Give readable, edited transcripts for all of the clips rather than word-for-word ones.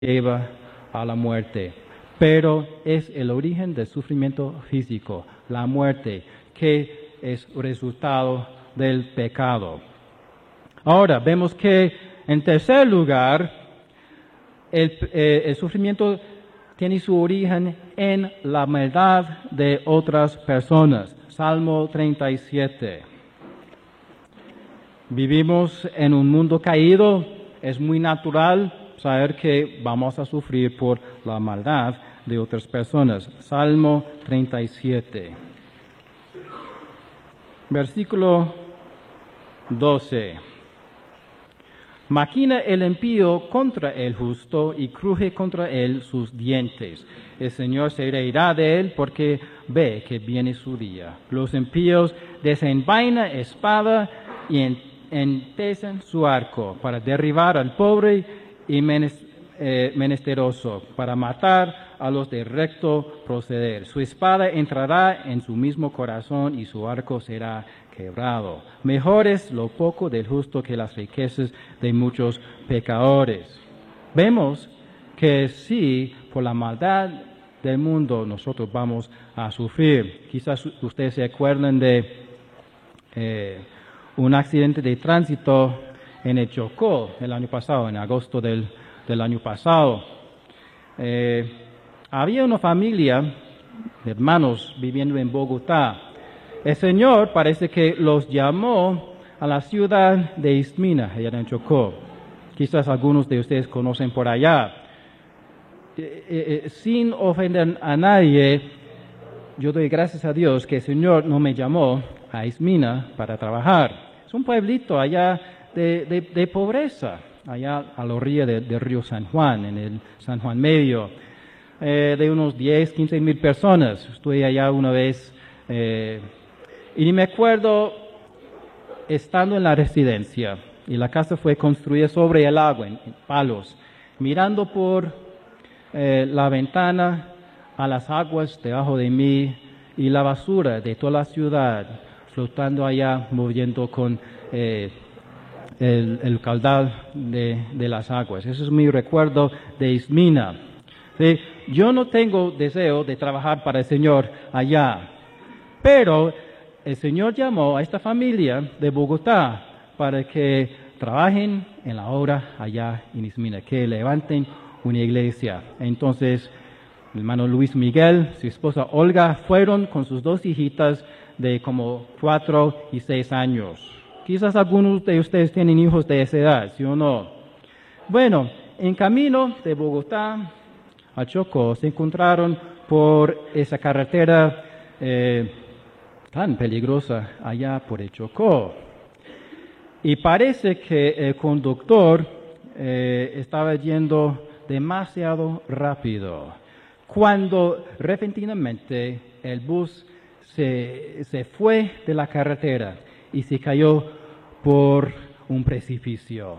lleva a la muerte, pero es el origen del sufrimiento físico, la muerte, que es resultado del pecado. Ahora, vemos que en tercer lugar, el sufrimiento tiene su origen en la maldad de otras personas. Salmo 37. Vivimos en un mundo caído, es muy natural saber que vamos a sufrir por la maldad de otras personas. Salmo 37. Versículo 12. Maquina el impío contra el justo y cruje contra él sus dientes. El Señor se reirá de él porque ve que viene su día. Los impíos desenvainan espada y entesen su arco para derribar al pobre y menesteroso, para matar a los de recto proceder. Su espada entrará en su mismo corazón y su arco será quebrado. Mejor es lo poco del justo que las riquezas de muchos pecadores. Vemos que sí, por la maldad del mundo nosotros vamos a sufrir. Quizás ustedes se acuerdan de un accidente de tránsito en el Chocó el año pasado, en agosto del año pasado. Había una familia de hermanos viviendo en Bogotá. El Señor parece que los llamó a la ciudad de Ismina, allá en Chocó. Quizás algunos de ustedes conocen por allá. Sin ofender a nadie, yo doy gracias a Dios que el Señor no me llamó a Ismina para trabajar. Es un pueblito allá de pobreza, allá a la orilla del río San Juan, en el San Juan Medio, de unos 10, 15 mil personas. Estuve allá una vez y me acuerdo estando en la residencia y la casa fue construida sobre el agua, en palos, mirando por la ventana a las aguas debajo de mí y la basura de toda la ciudad flotando allá, moviendo con el caudal de las aguas. Ese es mi recuerdo de Ismina. ¿Sí? Yo no tengo deseo de trabajar para el Señor allá, pero el Señor llamó a esta familia de Bogotá para que trabajen en la obra allá en Ismina, que levanten una iglesia. Entonces, mi hermano Luis Miguel, su esposa Olga, fueron con sus dos hijitas de como 4 y 6 años. Quizás algunos de ustedes tienen hijos de esa edad, ¿sí o no? Bueno, en camino de Bogotá a Chocó se encontraron por esa carretera tan peligrosa allá por el Chocó. Y parece que el conductor estaba yendo demasiado rápido, cuando repentinamente el bus se fue de la carretera y se cayó por un precipicio.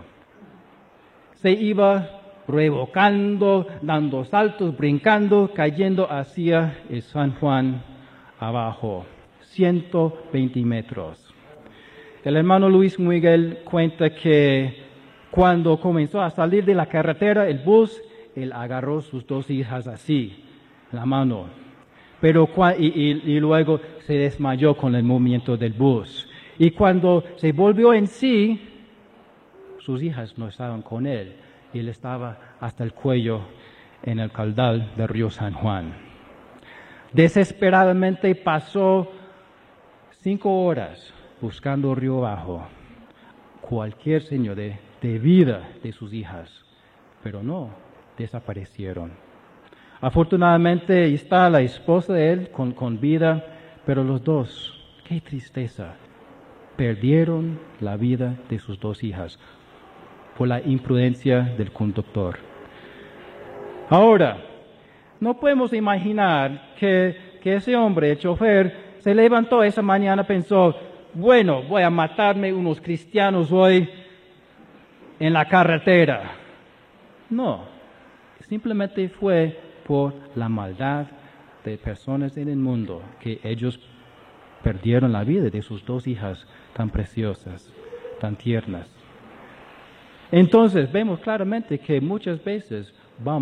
Se iba revocando, dando saltos, brincando, cayendo hacia el San Juan abajo, 120 metros. El hermano Luis Miguel cuenta que cuando comenzó a salir de la carretera el bus, él agarró sus dos hijas así, en la mano, pero y luego se desmayó con el movimiento del bus. Y cuando se volvió en sí, sus hijas no estaban con él, y él estaba hasta el cuello en el caudal del río San Juan. Desesperadamente pasó 5 horas buscando río abajo cualquier señal de vida de sus hijas, pero no, desaparecieron. Afortunadamente está la esposa de él con vida, pero los dos, qué tristeza, perdieron la vida de sus 2 hijas por la imprudencia del conductor. Ahora, no podemos imaginar que ese hombre, el chofer, se levantó esa mañana y pensó, bueno, voy a matarme unos cristianos hoy en la carretera. No, simplemente fue por la maldad de personas en el mundo que ellos perdieron la vida de sus 2 hijas tan preciosas, tan tiernas. Entonces vemos claramente que muchas veces